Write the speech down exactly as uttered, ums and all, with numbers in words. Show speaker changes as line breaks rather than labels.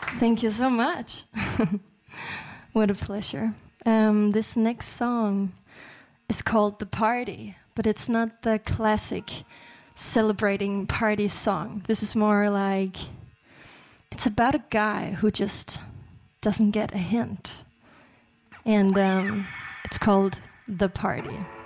Thank you so much. What a pleasure. Um, this next song is called The Party, but it's not the classic celebrating party song. This is more like, it's about a guy who just doesn't get a hint. And um, it's called The Party.